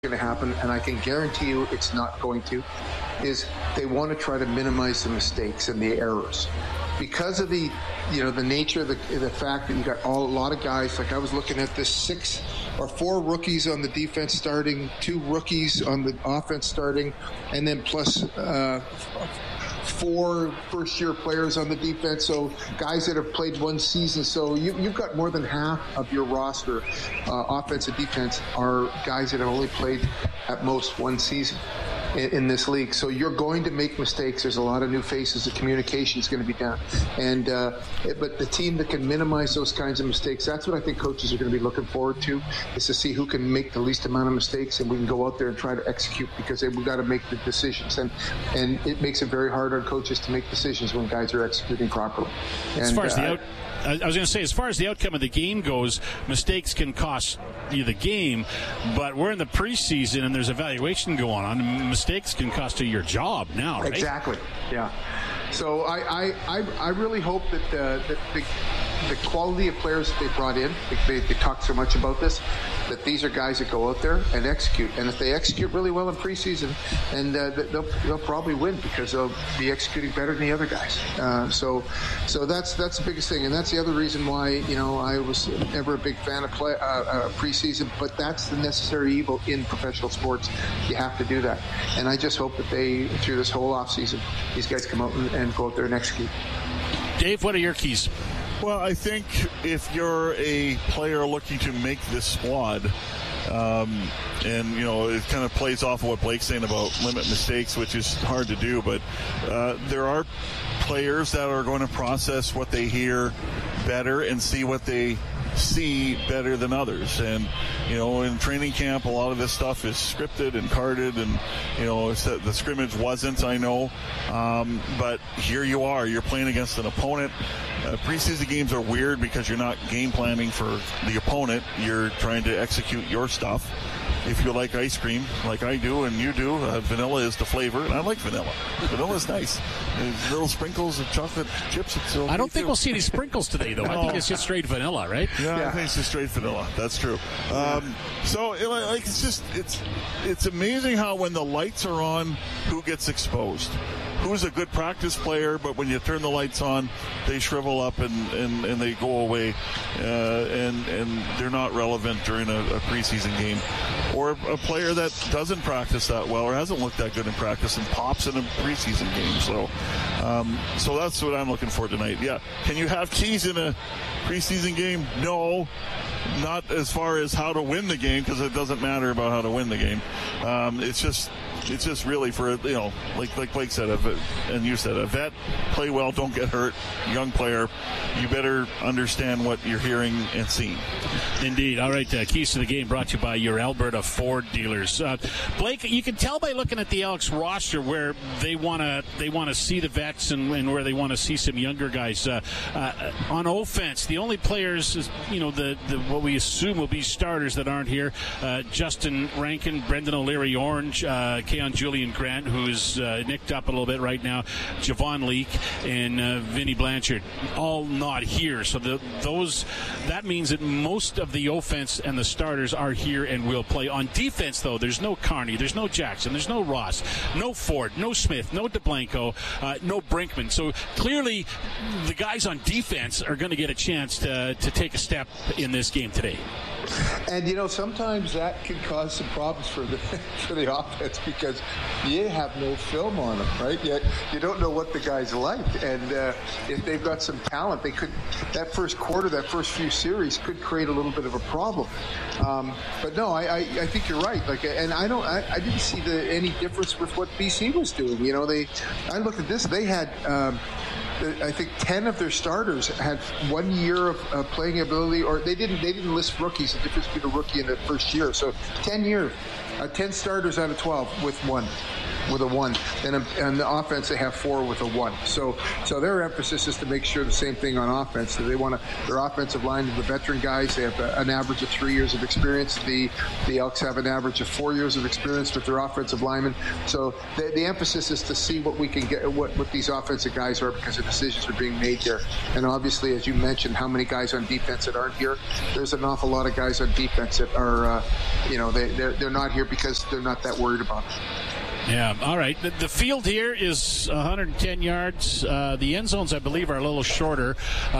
going to happen, and I can guarantee you it's not going to, is they want to try to minimize the mistakes and the errors. Because of the nature of the fact that you got a lot of guys, like I was looking at this 6 or 4 rookies on the defense starting, 2 rookies on the offense starting, and then plus 4 first-year players on the defense, so guys that have played one season. So you've got more than half of your roster, offense and defense, are guys that have only played at most one season in this league. So you're going to make mistakes. There's a lot of new faces. The communication is going to be down. And but the team that can minimize those kinds of mistakes, that's what I think coaches are going to be looking forward to, is to see who can make the least amount of mistakes, and we can go out there and try to execute, because we've got to make the decisions. And it makes it very hard on coaches to make decisions when guys are executing properly. As far as I was going to say, as far as the outcome of the game goes, mistakes can cost you the game, but we're in the preseason and there's evaluation going on. Mistakes can cost you your job now, right? Exactly, yeah. So I really hope that the quality of players that they brought in, they talk so much about this, that these are guys that go out there and execute. And if they execute really well in preseason, and they'll probably win, because they'll be executing better than the other guys. So that's the biggest thing, and that's the other reason why I was never a big fan of preseason. But that's the necessary evil in professional sports. You have to do that, and I just hope that they, through this whole off season, these guys come out and go out there and execute. Dave, what are your keys? Well, I think if you're a player looking to make this squad, and it kind of plays off of what Blake's saying about limit mistakes, which is hard to do, but there are players that are going to process what they hear better and see what they see better than others. And in training camp, a lot of this stuff is scripted and carded, and the scrimmage wasn't, I know, but here you're playing against an opponent. Preseason games are weird because you're not game planning for the opponent. You're trying to execute your stuff. If you like ice cream, like I do and you do, vanilla is the flavor, and I like vanilla. Vanilla is nice. There's little sprinkles of chocolate chips. I don't think we'll see any sprinkles today, though. I think it's just straight vanilla, right? Yeah, I think it's just straight vanilla. That's true. So it's amazing how when the lights are on, who gets exposed. Who's a good practice player, but when you turn the lights on, they shrivel up and they go away, and they're not relevant during a preseason game. Or a player that doesn't practice that well or hasn't looked that good in practice and pops in a preseason game. So that's what I'm looking for tonight. Yeah, can you have keys in a preseason game? No. Not as far as how to win the game, because it doesn't matter about how to win the game. It's just really for, like Blake said, and you said, a vet, play well, don't get hurt, young player, you better understand what you're hearing and seeing. Indeed. All right, Keys to the Game brought to you by your Alberta Ford dealers. Blake, you can tell by looking at the Elks roster where they want to see the vets and where they want to see some younger guys. On offense, the only players, what we assume will be starters that aren't here, Justin Rankin, Brendan O'Leary-Orange, Keon Julian Grant, who's nicked up a little bit right now, Javon Leake, and Vinny Blanchard, all not here. So that means that most of the offense and the starters are here and will play. On defense, though, there's no Carney, there's no Jackson, there's no Ross, no Ford, no Smith, no DeBlanco, no Brinkman. So clearly the guys on defense are going to get a chance to take a step in this game today. And sometimes that can cause some problems for the offense, because you have no film on them, right? Yet you don't know what the guy's like, and if they've got some talent, they could. That first quarter, that first few series could create a little bit of a problem. But no, I think you're right. And I didn't see any difference with what BC was doing. I looked at this. They had. I think 10 of their starters had 1 year of playing ability, or they didn't list rookies, the difference between a rookie and the first year. So 10 starters out of 12 with one. with a 1. And the offense, they have 4 with a 1. So their emphasis is to make sure the same thing on offense. So they want their offensive line, the veteran guys, they have an average of 3 years of experience. The Elks have an average of 4 years of experience with their offensive linemen. So the emphasis is to see what we can get, what these offensive guys are, because the decisions are being made there. And obviously, as you mentioned, how many guys on defense that aren't here? There's an awful lot of guys on defense that are, they're not here because they're not that worried about it. Yeah, all right. The field here is 110 yards. The end zones, I believe, are a little shorter,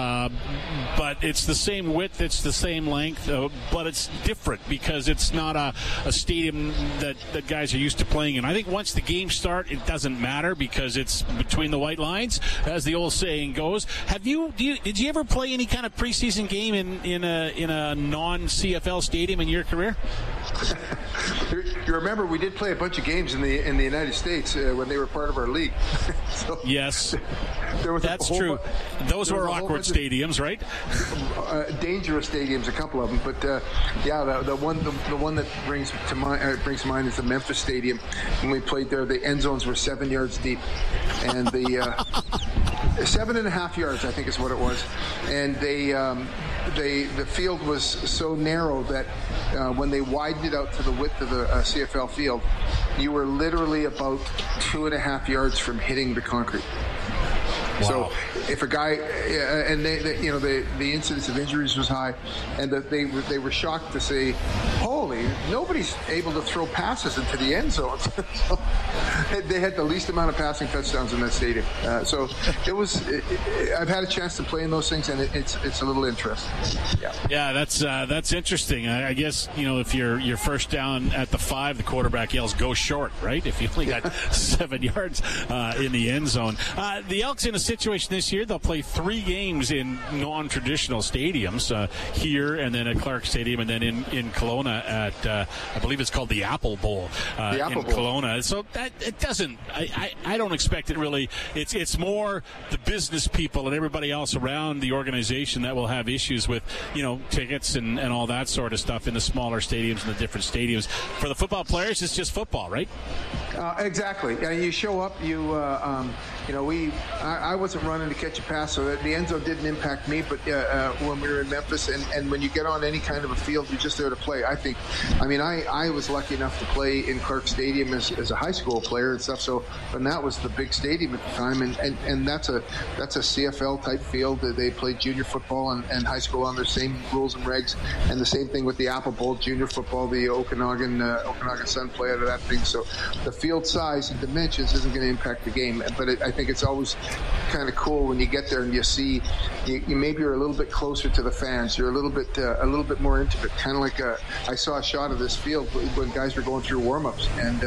but it's the same width, it's the same length, but it's different because it's not a stadium that guys are used to playing in. I think once the games start, it doesn't matter because it's between the white lines, as the old saying goes. Did you ever play any kind of preseason game in a non-CFL stadium in your career? You remember we did play a bunch of games in the United States when they were part of our league. So yes, that's true. Those were awkward stadiums, right? Dangerous stadiums, a couple of them. But the one that brings to mind is the Memphis Stadium. When we played there, the end zones were 7 yards deep, and the 7.5 yards, I think, is what it was. And the field was so narrow that when they widened it out to the width of the CFL field, you were literally about 2.5 yards from hitting the concrete. Wow. So if a guy, and the incidence of injuries was high, and that they were shocked to say, holy, nobody's able to throw passes into the end zone. So they had the least amount of passing touchdowns in that stadium. So it was. I've had a chance to play in those things, and it's a little interesting. Yeah, that's interesting. I guess if you're first down at the 5, the quarterback yells "Go short!" Right? If you only got 7 yards in the end zone, the Elks in a situation this year, they'll play 3 games in non-traditional stadiums here, and then at Clark Stadium, and then in Kelowna at I believe it's called the Apple Bowl in Kelowna. So that it doesn't. I don't expect it really. It's more the business people and everybody else around the organization that will have issues with tickets and all that sort of stuff in the smaller stadiums and the different stadiums. For the football players, it's just football, right? Exactly. You show up. I wasn't running to catch a pass, so the end zone didn't impact me. But when we were in Memphis, and when you get on any kind of a field, you're just there to play. I was lucky enough to play in Clark Stadium as a high school player and stuff. So, and that was the big stadium at the time, and that's a CFL type field. They played junior football and high school on their same rules and regs, and the same thing with the Apple Bowl junior football. The Okanagan Sun play out of that thing. So the field size and dimensions isn't going to impact the game, but I think it's always kind of cool when you get there and you see you maybe are a little bit closer to the fans. You're a little bit more intimate. Kind of like I saw a shot of this field when guys were going through warm-ups, and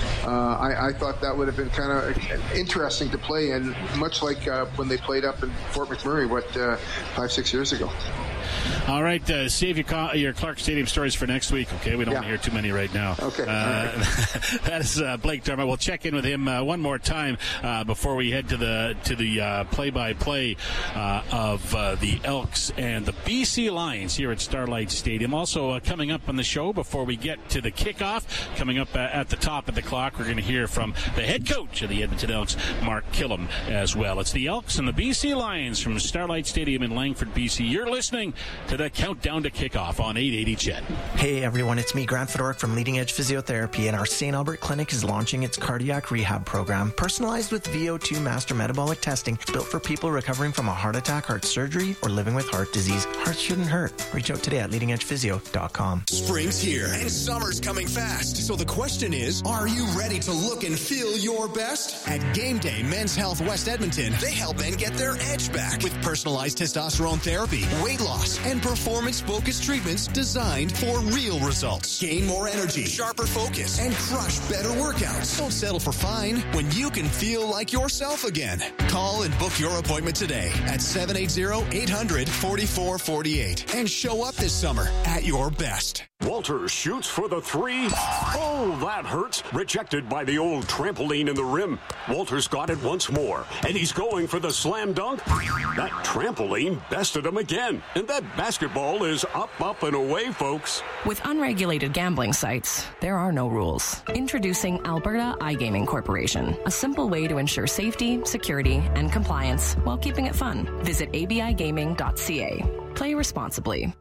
I thought that would have been kind of interesting to play in, much like when they played up in Fort McMurray 5-6 years ago. All right, save your Clark Stadium stories for next week, okay? We don't want to hear too many right now. Okay. That is Blake Dermott. We'll check in with him one more time before we head to the play-by-play of the Elks and the BC Lions here at Starlight Stadium. Also coming up on the show before we get to the kickoff, coming up at the top of the clock, we're going to hear from the head coach of the Edmonton Elks, Mark Killam, as well. It's the Elks and the BC Lions from Starlight Stadium in Langford, BC. You're listening to the Countdown to Kickoff on 880 CHED. Hey everyone, it's me, Grant Fedoruk from Leading Edge Physiotherapy, and our St. Albert Clinic is launching its cardiac rehab program, personalized with VO2 master metabolic testing, built for people recovering from a heart attack, heart surgery, or living with heart disease. Hearts shouldn't hurt. Reach out today at leadingedgephysio.com. Spring's here and summer's coming fast. So the question is, are you ready to look and feel your best? At Game Day Men's Health West Edmonton, they help men get their edge back with personalized testosterone therapy, weight loss, and performance-focused treatments designed for real results. Gain more energy, sharper focus, and crush better workouts. Don't settle for fine when you can feel like yourself again. Call and book your appointment today at 780-800-4448 and show up this summer at your best. Walters shoots for the three. Oh, that hurts. Rejected by the old trampoline in the rim. Walters got it once more, and he's going for the slam dunk. That trampoline bested him again, and that basketball is up, and away, folks. With unregulated gambling sites, there are no rules. Introducing Alberta iGaming Corporation, a simple way to ensure safety, security, and compliance while keeping it fun. Visit abigaming.ca. Play responsibly.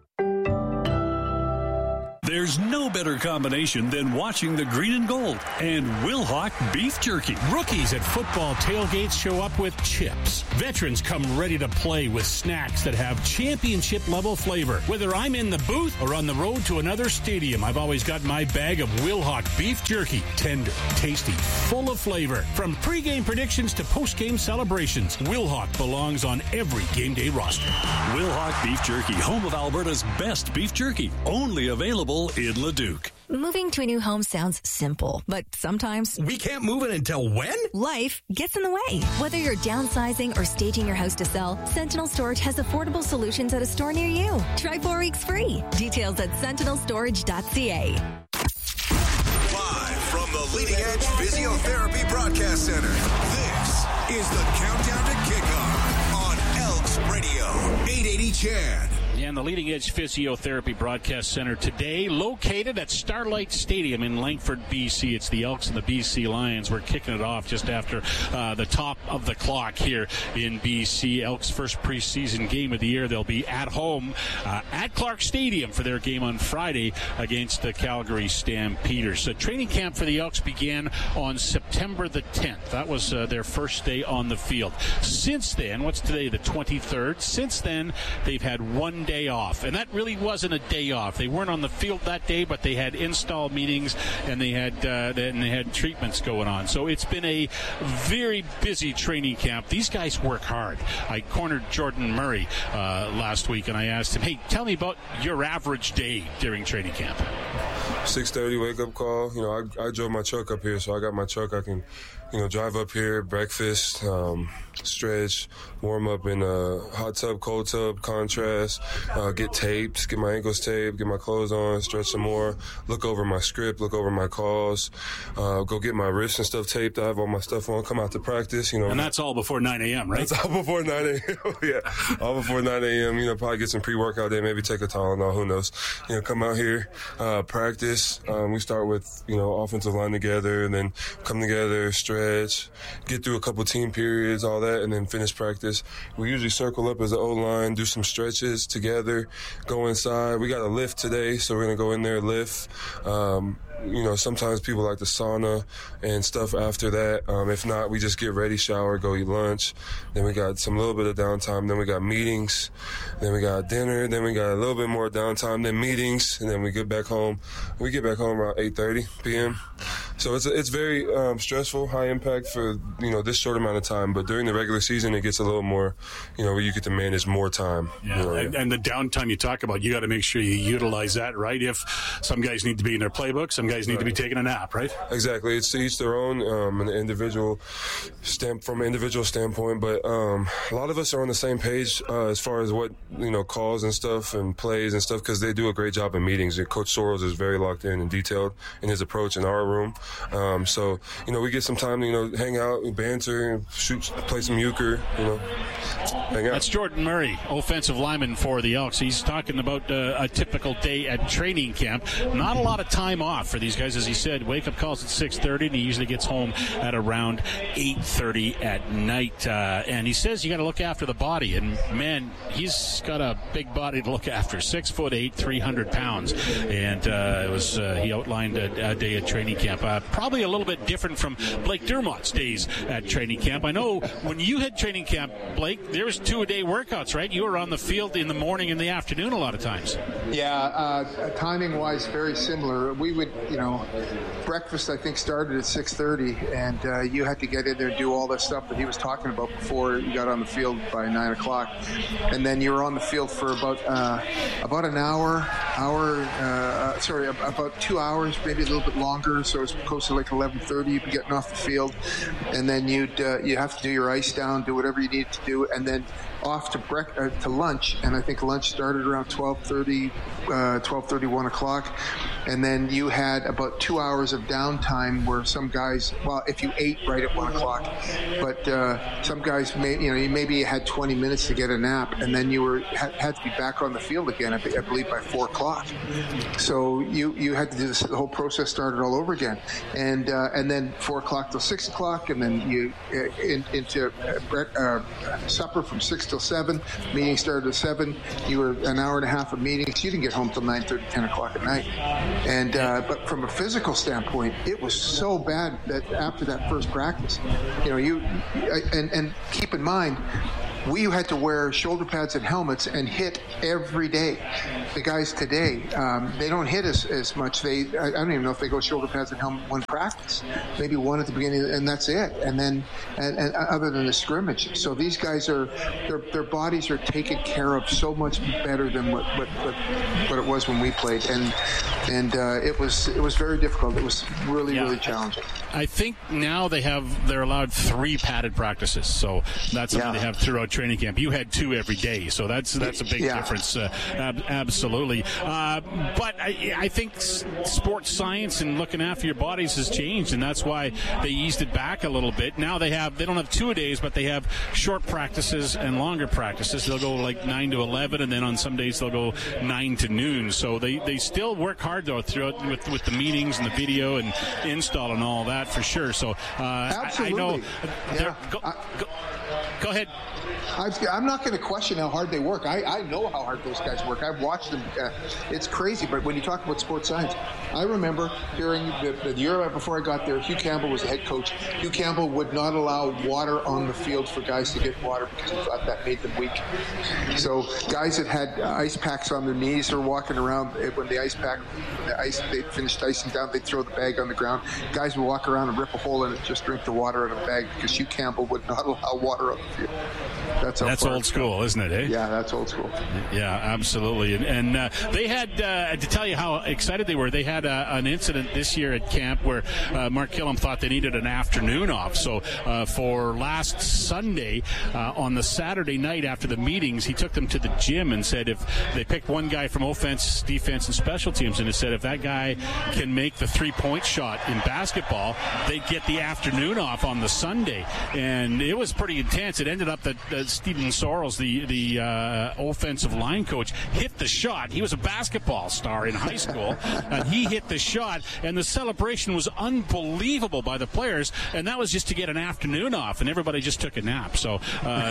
There's no better combination than watching the green and gold and Wilhauk beef jerky. Rookies at football tailgates show up with chips. Veterans come ready to play with snacks that have championship-level flavor. Whether I'm in the booth or on the road to another stadium, I've always got my bag of Wilhauk beef jerky. Tender, tasty, full of flavor. From pregame predictions to postgame celebrations, Wilhauk belongs on every game day roster. Wilhauk beef jerky, home of Alberta's best beef jerky. Only available in Leduc. Moving to a new home sounds simple, but sometimes we can't move it until when? Life gets in the way. Whether you're downsizing or staging your house to sell, Sentinel Storage has affordable solutions at a store near you. Try 4 weeks free. Details at sentinelstorage.ca. Live from the Leading Edge Physiotherapy Broadcast Center, this is the Countdown to Kickoff on Elks Radio 880 CHAD. And the Leading Edge Physiotherapy Broadcast Center today, located at Starlight Stadium in Langford, BC. It's the Elks and the BC Lions. We're kicking it off just after the top of the clock here in BC. Elks' first preseason game of the year. They'll be at home at Clark Stadium for their game on Friday against the Calgary Stampeders. So training camp for the Elks began on September the 10th. That was their first day on the field. Since then, what's today, the 23rd? Since then, they've had one day off, and that really wasn't a day off. They weren't on the field that day, but they had install meetings and they had treatments going on. So it's been a very busy training camp. These guys work hard. I cornered Jordan Murray last week, and I asked him, "Hey, tell me about your average day during training camp." 6:30 wake up call. You know, I drove my truck up here, so I got my truck. I can, drive up here, breakfast, stretch, warm up in a hot tub, cold tub, contrast, get taped, get my ankles taped, get my clothes on, stretch some more, look over my script, look over my calls, go get my wrists and stuff taped. I have all my stuff on, come out to practice, And that's all before 9 a.m., right? That's all before 9 a.m., yeah. All before 9 a.m., probably get some pre-workout day, maybe take a Tylenol, who knows. Come out here, practice. We start with, offensive line together, and then come together, stretch, get through a couple team periods, all that, and then finish practice. We usually circle up as an O-line, do some stretches together, go inside. We got a lift today, so we're going to go in there, lift. Sometimes people like the sauna and stuff after that. If not, we just get ready, shower, go eat lunch. Then we got some little bit of downtime. Then we got meetings. Then we got dinner. Then we got a little bit more downtime. Then meetings. And then we get back home. We get back home around 8:30 p.m. So it's very stressful, high impact for, this short amount of time. But during the regular season, it gets a little more, where you get to manage more time. Yeah, and the downtime you talk about, you got to make sure you utilize that, right? If some guys need to be in their playbook, some guys need to be taking a nap, right? Exactly. It's to each their own, from an individual standpoint. But a lot of us are on the same page as far as what, calls and stuff and plays and stuff, because they do a great job in meetings. And Coach Soros is very locked in and detailed in his approach in our room. So we get some time to, hang out, banter, shoot, play some euchre, hang out. That's Jordan Murray, offensive lineman for the Elks. He's talking about a typical day at training camp. Not a lot of time off for these guys, as he said. Wake-up calls at 6:30, and he usually gets home at around 8:30 at night. And he says you got to look after the body. And, man, he's got a big body to look after. 6'8", 300 pounds. And he outlined a day at training camp. Probably a little bit different from Blake Dermott's days at training camp. I know when you had training camp, Blake, there was 2-a-day workouts, right? You were on the field in the morning and the afternoon a lot of times. Yeah, timing-wise, very similar. We would, breakfast, I think, started at 6:30, and you had to get in there and do all this stuff that he was talking about before you got on the field by 9 o'clock. And then you were on the field for about an hour, about 2 hours, maybe a little bit longer. So it was close to like 11:30. You'd be getting off the field, and then you have to do your ice down, do whatever you need to do, and then off to lunch. And I think lunch started around 12:30, 1 o'clock, and then you had about 2 hours of downtime where some guys, well, if you ate right at 1 o'clock, but some guys maybe had 20 minutes to get a nap, and then you had to be back on the field again, I believe, by 4 o'clock. So you had to do this. The whole process started all over again, and then 4 o'clock till 6 o'clock, and then you into supper from 6 till 7. Meeting started at 7. You were an hour and a half of meetings. You didn't get home till 9:30, 10 o'clock at night. And but from a physical standpoint, it was so bad that after that first practice, and keep in mind, we had to wear shoulder pads and helmets and hit every day. The guys today, they don't hit as much. I don't even know if they go shoulder pads and helmet one practice, maybe one at the beginning, and that's it. And then, and other than the scrimmage. So these guys their bodies are taken care of so much better than what it was when we played. And it was very difficult. It was really challenging. I think now they're allowed 3 padded practices, so that's something they have throughout training camp. You had 2 every day, so that's a big difference. Absolutely. But I think sports science and looking after your bodies has changed, and that's why they eased it back a little bit. Now they don't have 2-a-days, but they have short practices and longer practices. They'll go like 9 to 11, and then on some days they'll go 9 to noon. So they still work hard though throughout with the meetings and the video and install and all that for sure. So absolutely. I know. Go ahead. I'm not going to question how hard they work. I know how hard those guys work. I've watched them. It's crazy. But when you talk about sports science, I remember hearing the year before I got there, Hugh Campbell was the head coach. Hugh Campbell would not allow water on the field for guys to get water because he thought that made them weak. So guys that had ice packs on their knees or walking around, when they finished icing down, they'd throw the bag on the ground. Guys would walk around and rip a hole in it, just drink the water out of the bag because Hugh Campbell would not allow water on the field. That's old school, isn't it? Eh? Yeah, that's old school. Yeah, absolutely. And they had, to tell you how excited they were, they had an incident this year at camp where Mark Killam thought they needed an afternoon off. So for last Sunday, on the Saturday night after the meetings, he took them to the gym and said if they picked one guy from offense, defense, and special teams, and he said if that guy can make the 3-point shot in basketball, they'd get the afternoon off on the Sunday. And it was pretty intense. It ended up that Stephen Sorrells, the offensive line coach, hit the shot. He was a basketball star in high school, and he hit the shot, and the celebration was unbelievable by the players, and that was just to get an afternoon off, and everybody just took a nap. So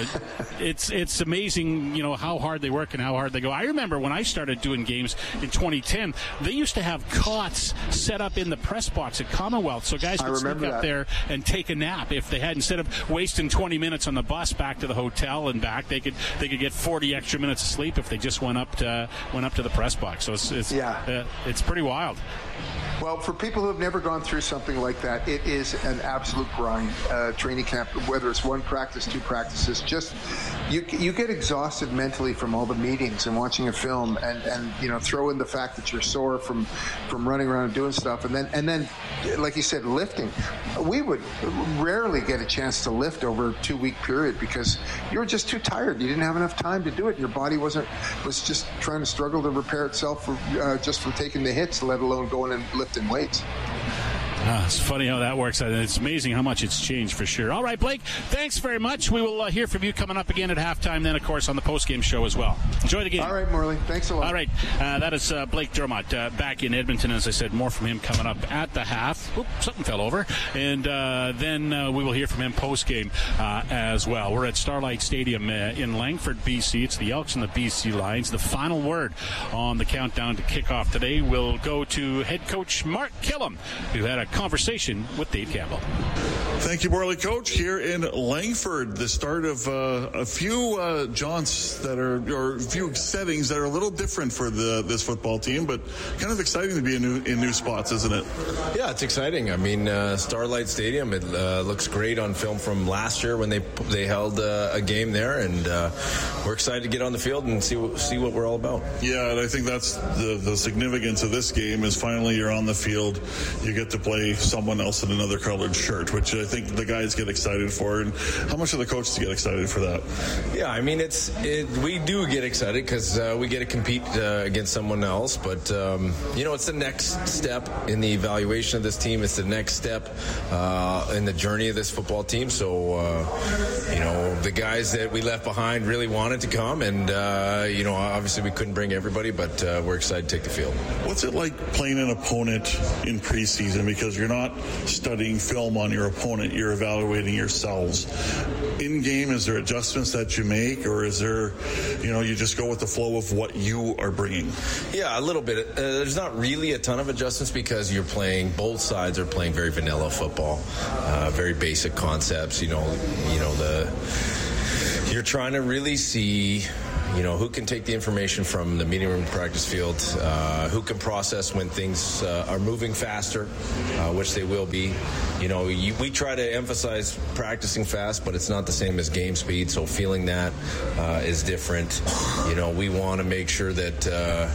it's amazing, how hard they work and how hard they go. I remember when I started doing games in 2010, they used to have cots set up in the press box at Commonwealth, so guys could sneak up there and take a nap if they had, instead of wasting 20 minutes on the bus back to the hotel and back, they could get 40 extra minutes of sleep if they just went up to the press box. So it's pretty wild. Well, for people who have never gone through something like that, it is an absolute grind. Training camp, whether it's 1 practice, 2 practices, just you get exhausted mentally from all the meetings and watching a film, and throw in the fact that you're sore from running around and doing stuff, and then like you said, lifting. We would rarely get a chance to lift over a 2-week period because you were just too tired. You didn't have enough time to do it. Your body was just trying to struggle to repair itself just from taking the hits, let alone going and lifting weights. It's funny how that works. It's amazing how much it's changed for sure. All right, Blake, thanks very much. We will hear from you coming up again at halftime, then, of course, on the postgame show as well. Enjoy the game. All right, Morley. Thanks a lot. All right. That is Blake Dermott back in Edmonton. As I said, more from him coming up at the half. Oop, something fell over. And then we will hear from him postgame as well. We're at Starlight Stadium in Langford, BC. It's the Elks and the BC Lions. The final word on the countdown to kickoff today will go to head coach Mark Killam, who had a conversation with Dave Campbell. Thank you, Morley. Coach, here in Langford, the start of a few jaunts or a few settings that are a little different for this football team, but kind of exciting to be in new spots, isn't it? Yeah, it's exciting. I mean, Starlight Stadium, it looks great on film from last year when they held a game there, and we're excited to get on the field and see what we're all about. Yeah, and I think that's the significance of this game is finally you're on the field, you get to play play someone else in another colored shirt, which I think the guys get excited for. And how much of the coaches get excited for that? Yeah, I mean, we do get excited because we get to compete against someone else. But, it's the next step in the evaluation of this team. It's the next step in the journey of this football team. So, the guys that we left behind really wanted to come. And, obviously we couldn't bring everybody, but we're excited to take the field. What's it like playing an opponent in preseason? Because you're not studying film on your opponent, you're evaluating yourselves. In game, is there adjustments that you make, or is there, you just go with the flow of what you are bringing? Yeah, a little bit. There's not really a ton of adjustments because both sides are playing very vanilla football, very basic concepts. You're trying to really see who can take the information from the meeting room practice field, who can process when things are moving faster, which they will be. We try to emphasize practicing fast, but it's not the same as game speed, so feeling that is different. We want to make sure that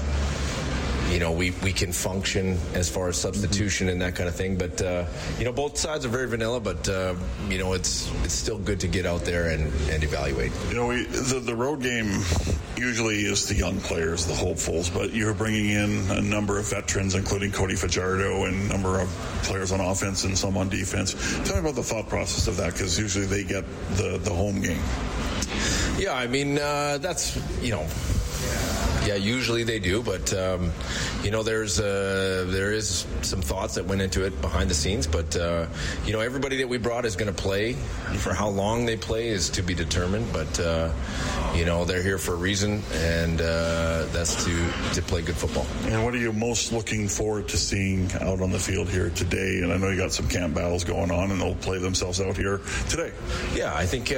we can function as far as substitution and that kind of thing. But, both sides are very vanilla, but, it's still good to get out there and evaluate. The road game usually is the young players, the hopefuls, but you're bringing in a number of veterans, including Cody Fajardo, and a number of players on offense and some on defense. Tell me about the thought process of that, because usually they get the home game. Yeah, I mean, that's, Yeah, usually they do, but there is some thoughts that went into it behind the scenes. But everybody that we brought is going to play. For how long they play is to be determined. But they're here for a reason, and that's to play good football. And what are you most looking forward to seeing out on the field here today? And I know you got some camp battles going on, and they'll play themselves out here today. Yeah, I think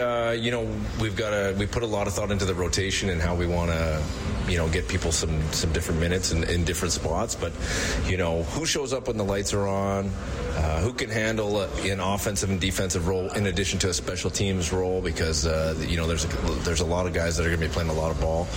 we put a lot of thought into the rotation and how we want to get people some different minutes in different spots. But who shows up when the lights are on, who can handle an offensive and defensive role in addition to a special teams role, because there's a lot of guys that are going to be playing a lot of ball,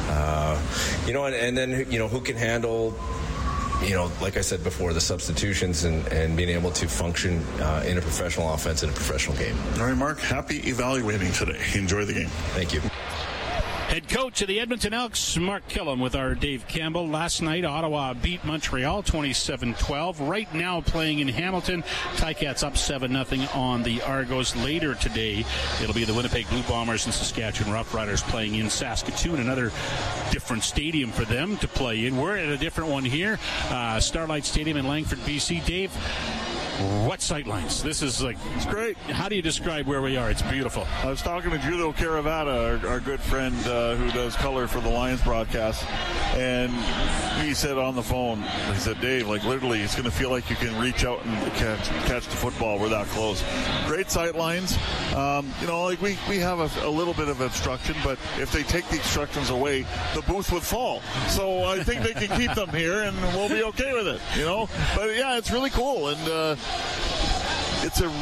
and then who can handle like I said before, the substitutions and being able to function in a professional offense in a professional game. All right, Mark, happy evaluating today. Enjoy the game. Thank you. Head coach of the Edmonton Elks, Mark Killam, with our Dave Campbell. Last night, Ottawa beat Montreal 27-12. Right now, playing in Hamilton, Ticats up 7-0 on the Argos. Later today, it'll be the Winnipeg Blue Bombers and Saskatchewan Roughriders playing in Saskatoon, another different stadium for them to play in. We're at a different one here, Starlight Stadium in Langford, BC. Dave, what sightlines? This is it's great. How do you describe where we are? It's beautiful. I was talking to Julio Caravata, our good friend who does color for the Lions broadcast, and he said on the phone, he said, Dave, literally, it's going to feel like you can reach out and catch the football. We're that close. Great sightlines. We have a little bit of obstruction, but if they take the obstructions away, the booth would fall. So I think they can keep them here, and we'll be okay with it, But, yeah, it's really cool, and it's a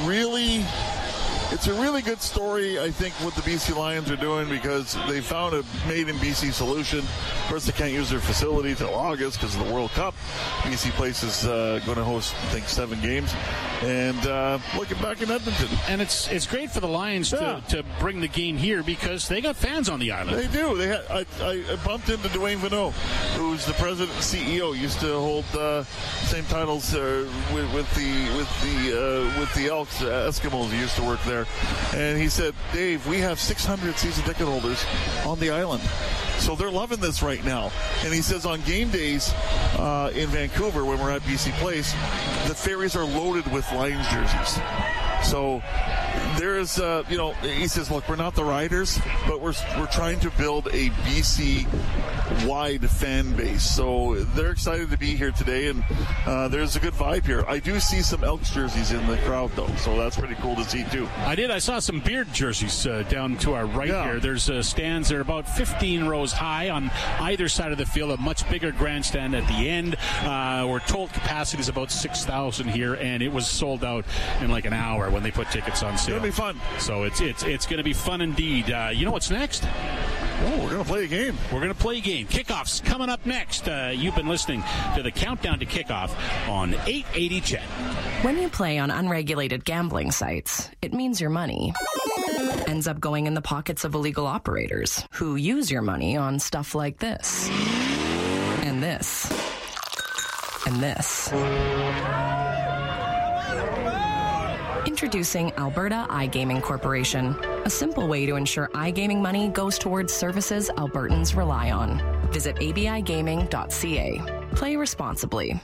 really good story, I think, what the BC Lions are doing, because they found a made-in-BC solution. Of course, they can't use their facility until August because of the World Cup. BC Place is going to host, I think, 7 games. And looking back in Edmonton. And it's great for the Lions to bring the game here because they got fans on the island. They do. I bumped into Dwayne Vanneau, who's the president and CEO. Used to hold same titles with the Elks, Eskimos. He used to work there. And he said, Dave, we have 600 season ticket holders on the island. So they're loving this right now. And he says on game days in Vancouver, when we're at BC Place, the ferries are loaded with Lions jerseys. So there's, he says, look, we're not the Riders, but we're trying to build a BC-wide fan base. So they're excited to be here today, and there's a good vibe here. I do see some Elks jerseys in the crowd, though, so that's pretty cool to see, too. I saw some Beard jerseys down to our right here. There's stands that are about 15 rows high on either side of the field, a much bigger grandstand at the end. We're told capacity is about 6,000 here, and it was sold out in like an hour when they put tickets on sale. It's going to be fun. So it's going to be fun indeed. You know what's next? Oh, we're going to play a game. We're going to play a game. Kickoff's coming up next. You've been listening to the Countdown to Kickoff on 880 CHED. When you play on unregulated gambling sites, it means your money ends up going in the pockets of illegal operators who use your money on stuff like this. And this. And this. Introducing Alberta iGaming Corporation, a simple way to ensure iGaming money goes towards services Albertans rely on. Visit abigaming.ca. Play responsibly.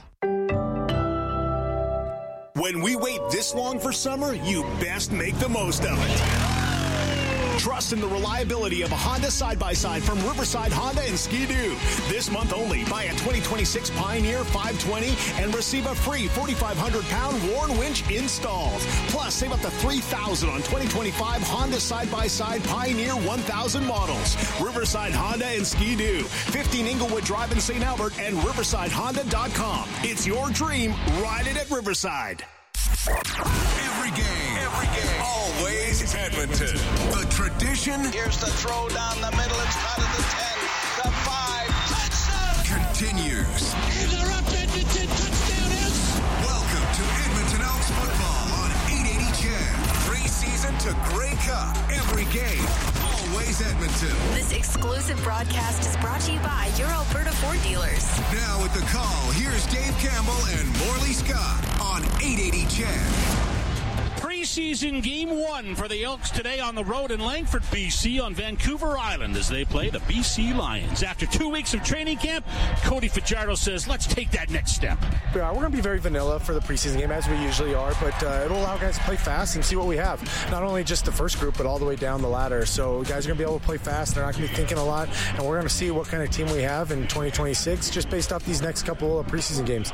When we wait this long for summer, you best make the most of it. Trust in the reliability of a Honda side-by-side from Riverside Honda and Ski-Doo. This month only, buy a 2026 Pioneer 520 and receive a free 4,500-pound Warn winch installed. Plus, save up to $3,000 on 2025 Honda side-by-side Pioneer 1000 models. Riverside Honda and Ski-Doo. 15 Inglewood Drive in St. Albert and RiversideHonda.com. It's your dream. Ride it at Riverside. Every game, always Edmonton. The tradition. Here's the throw down the middle. It's cut at the 10, the 5. Touchdown! Continues. Interrupt Edmonton. Touchdown Elks. Welcome to Edmonton Elks football on 880 CHED. Preseason to Grey Cup. Every game, always Edmonton. This exclusive broadcast is brought to you by your Alberta Ford dealers. Now with the call, here's Dave Campbell and Morley Scott on 880 CHED. Preseason Game 1 for the Elks today on the road in Langford, BC on Vancouver Island as they play the BC Lions. After 2 weeks of training camp, Cody Fajardo says, let's take that next step. We're going to be very vanilla for the preseason game, as we usually are, but it'll allow guys to play fast and see what we have. Not only just the first group, but all the way down the ladder. So guys are going to be able to play fast. They're not going to be thinking a lot, and we're going to see what kind of team we have in 2026 just based off these next couple of preseason games.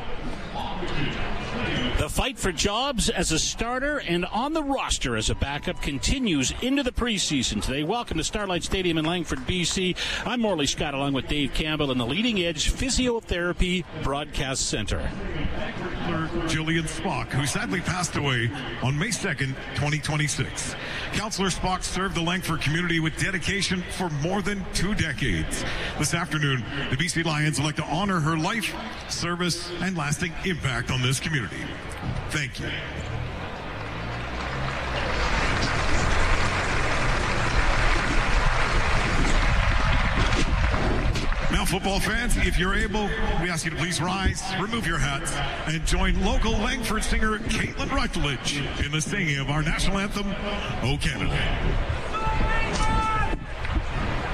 The fight for jobs as a starter and on the roster as a backup continues into the preseason today. Welcome to Starlight Stadium in Langford, BC. I'm Morley Scott along with Dave Campbell in the Leading Edge Physiotherapy Broadcast Center. Julian Spock, who sadly passed away on May 2nd, 2026. Councillor Spock served the Langford community with dedication for more than 2 decades. This afternoon, the BC Lions would like to honor her life, service, and lasting impact on this community. Thank you. Now, football fans, if you're able, we ask you to please rise, remove your hats, and join local Langford singer Caitlin Rutledge in the singing of our national anthem, O Canada.